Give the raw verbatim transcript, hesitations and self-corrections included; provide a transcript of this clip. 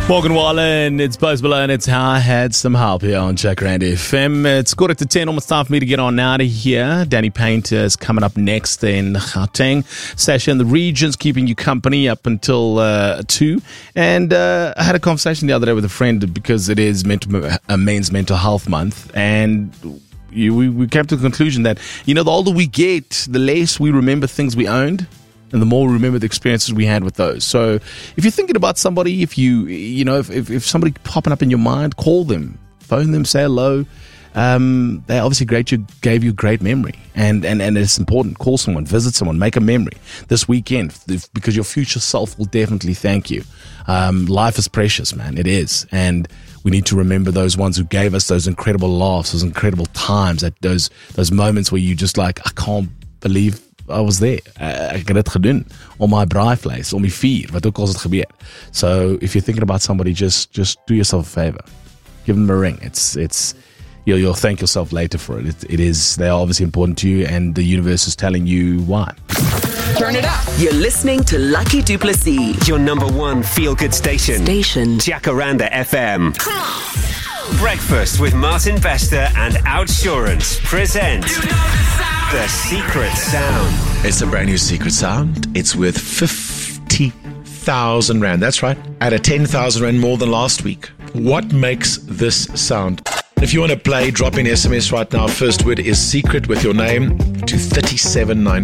Morgan Wallen, it's Buzz Below, and it's how I had some help here on Jacaranda F M. It's quarter to ten, almost time for me to get on out of here. Danny Painter is coming up next in Gauteng. Sasha in the regions, keeping you company up until uh, two. And uh, I had a conversation the other day with a friend because it is mental, a Men's Mental Health Month. And you, we, we came to the conclusion that, you know, the older we get, the less we remember things we owned, and the more we remember the experiences we had with those. So if you're thinking about somebody, if you, you know, if, if, if somebody popping up in your mind, call them, phone them, say hello. Um, they obviously great you gave you a great memory. And, and, and it's important. Call someone, visit someone, make a memory this weekend because your future self will definitely thank you. Um, life is precious, man. It is. And we need to remember those ones who gave us those incredible laughs, those incredible times, that those, those moments where you just like, I can't believe I was there. Uh, ek het dit gedoen om my braaivleis, om die vuur, wat ook al het gebeur. So if you're thinking about somebody, just just do yourself a favor. Give them a ring. It's it's you'll you'll thank yourself later for it. It, it is they're obviously important to you, and the universe is telling you why. Turn it up. You're listening to Lucky Duplessis, your number one feel-good station. Station Jacaranda F M. Breakfast with Martin Bester and Outsurance present The Secret Sound. It's a brand new secret sound. It's worth fifty thousand rand. That's right. At a ten thousand rand more than last week. What makes this sound? If you want to play, drop in S M S right now. First word is secret with your name to three seven nine.